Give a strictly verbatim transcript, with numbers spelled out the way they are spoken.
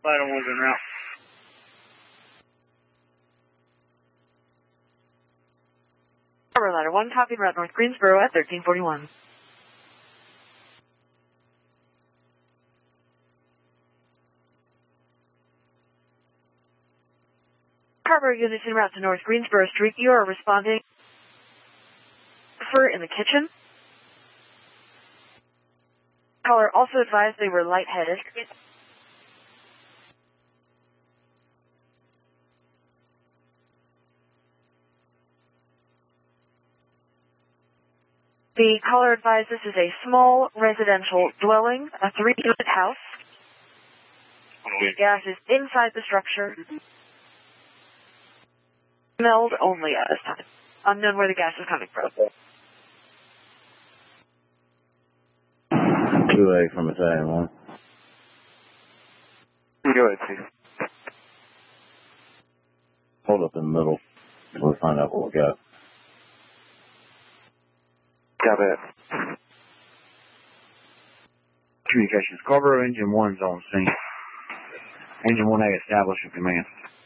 Vital one's en route. Harbor Ladder one, copy route North Greensboro at thirteen forty-one. Harbor units en route to North Greensboro Street. You are responding for in the kitchen. Caller also advised they were lightheaded. The caller advised this is a small residential dwelling, a three-unit house. The gas is inside the structure. Smelled only at this time. Unknown where the gas is coming from. two A from Italian one. Go ahead, Chief. Hold up in the middle. We'll find out what we got. Got it. Communications. Scarborough Engine one's on scene. Engine one A established in command.